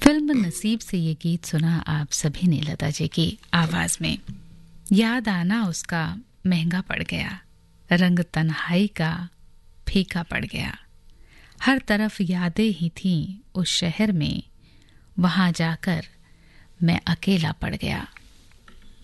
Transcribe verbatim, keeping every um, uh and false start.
Film नसीब से ये गीत सुना आप सभी ने लता जी की आवाज में। याद आना उसका महंगा पड़ गया, रंग तन्हाई का फीका पड़ गया। हर तरफ यादें ही थीं उस शहर में, वहां जाकर मैं अकेला पड़ गया।